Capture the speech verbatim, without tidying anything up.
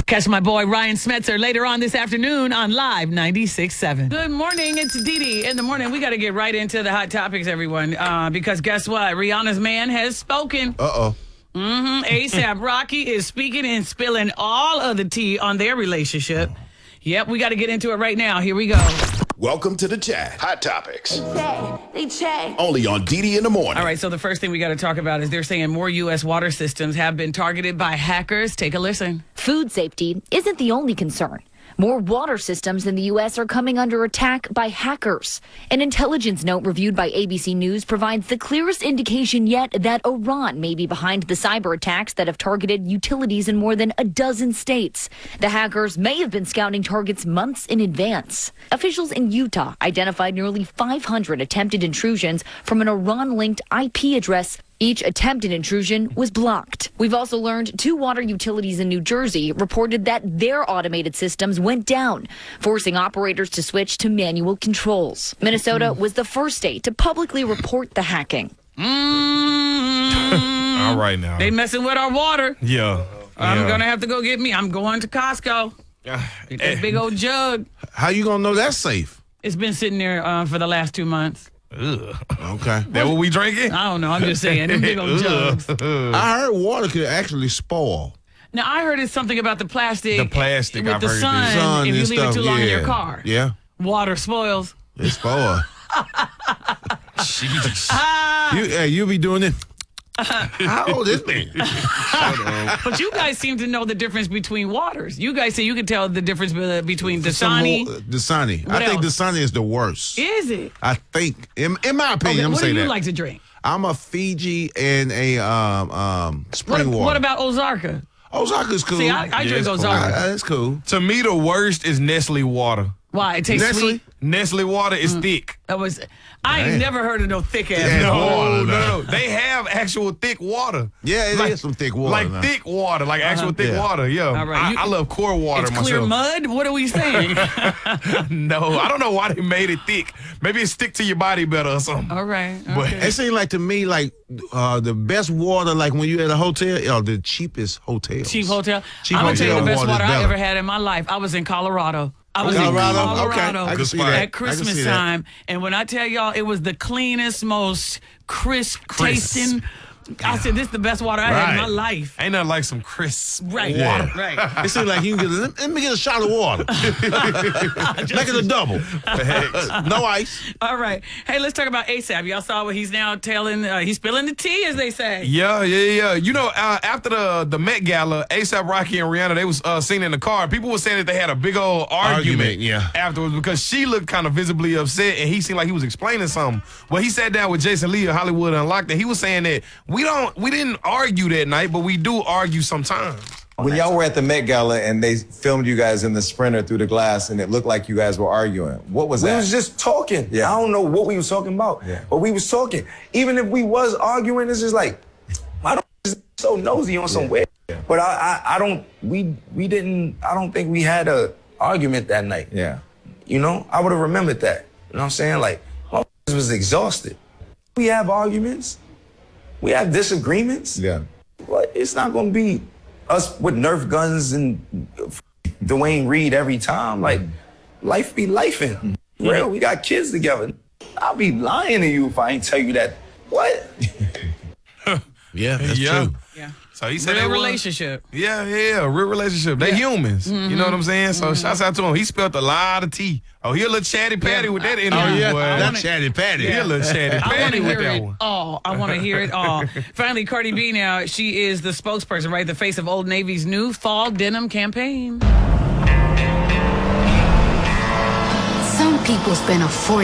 Catch my boy Ryan Smetzer later on this afternoon on Live ninety-six point seven. Good morning. It's Dee Dee in the morning. We got to get right into the hot topics, everyone, uh, because guess what? Rihanna's man has spoken. Uh-oh. Mm-hmm. A$AP Rocky is speaking and spilling all of the tea on their relationship. Yep, we got to get into it right now. Here we go. Welcome to the chat. Hot Topics. They check. They check. Only on Dee Dee in the morning. All right, so the first thing we got to talk about is they're saying more U S water systems have been targeted by hackers. Take a listen. Food safety isn't the only concern. More water systems in the U S are coming under attack by hackers. An intelligence note reviewed by A B C News provides the clearest indication yet that Iran may be behind the cyber attacks that have targeted utilities in more than a dozen states. The hackers may have been scouting targets months in advance. Officials in Utah identified nearly five hundred attempted intrusions from an Iran-linked I P address. Each attempted intrusion was blocked. We've also learned two water utilities in New Jersey reported that their automated systems went down, forcing operators to switch to manual controls. Minnesota was the first state to publicly report the hacking. Mm-hmm. All right now. They messing with our water. Yeah. I'm yeah. going to have to go get me. I'm going to Costco. Get that big old jug. How you gonna know that's safe? It's been sitting there uh, for the last two months. Ugh. Okay. That what we drinking? I don't know. I'm just saying. Them big old jugs. I heard water could actually spoil. Now, I heard it's something about the plastic. The plastic, With I've the heard sun, this. Sun if you and leave it stuff, too long in yeah. your car. Yeah. Water spoils. It spoil. Jesus. you, hey, you be doing it. How old is man? But you guys seem to know the difference between waters. You guys say you can tell the difference be- between Some Dasani. more- uh, Dasani. What I think else? Dasani is the worst. Is it? I think, in, in my opinion, Okay, I'm gonna what say do you that. like to drink? I'm a Fiji and a um, um, spring What, water. what about Ozarka? Osaka's cool. See, I, I Yeah, drink it's cool. Ozarka. Uh, that's cool. To me, the worst is Nestle water. Why? It tastes Nestle? sweet. Nestle water is thick. That was. I ain't Damn. never heard of no thick ass. Yeah, No, water, no, no. no. They have actual thick water. Yeah, it is Like- some thick water. Like now. thick water, like actual thick Yeah. water. Yeah. All right, I, you- I love core water It's myself. clear mud. What are we saying? No, I don't know why they made it thick. Maybe it stick to your body better or something. All right. But- Okay. It seems like to me like uh, the best water, like when you at a hotel, or the cheapest hotels. Cheap hotel. Cheap I'm gonna tell you the hotel best water's water I better. ever had in my life. I was in Colorado. I was Colorado? in Okay, Colorado I can see spot. that. at I can Christmas see that. time, and when I tell y'all, it was the cleanest, most crisp, Crisp. tasting. I said, "This is the best water I had in my Right. life." Ain't nothing like some crisp Right. water. Right. It seems like you can get. A, let me get a shot of water. Make it a double. No ice. All right. Hey, let's talk about A$AP. Y'all saw what he's now telling. Uh, he's spilling the tea, as they say. Yeah, yeah, yeah. You know, uh, after the the Met Gala, A$AP Rocky and Rihanna, they was uh, seen in the car. People were saying that they had a big old argument, Argument, yeah. afterwards because she looked kind of visibly upset and he seemed like he was explaining something. Well, he sat down with Jason Lee of Hollywood Unlocked and he was saying that we don't, we didn't argue that night, but we do argue sometimes. When y'all were at the Met Gala and they filmed you guys in the Sprinter through the glass and it looked like you guys were arguing, what was We that? was just talking. Yeah. I don't know what we was talking about, Yeah. but we was talking. Even if we was arguing, it's just like, why don't you just so nosy on some Yeah. weird? But I, I, I don't. We, we didn't. I don't think we had a argument that night. yeah. You know, I would have remembered that. You know what I'm saying? Like, I was exhausted. We have arguments. We have disagreements. Yeah. But it's not gonna be us with Nerf guns and Dwayne Reed every time. Like, life be lifing. Real, we got kids together. I'll be lying to you if I ain't tell you that. What? Yeah, that's yeah. true. Yeah. So he said Real they was- relationship. Yeah, yeah, real relationship. They humans. You know what I'm saying? So shouts out to him. He spilled a lot of tea. Oh, he a little chatty patty with that interview, Oh yeah, boy. that wanna- chatty patty. He a little chatty I want patty to with hear that it one. all. I want to hear it all. Finally, Cardi B now, she is the spokesperson, right? The face of Old Navy's new fall denim campaign. Some people spend a fortune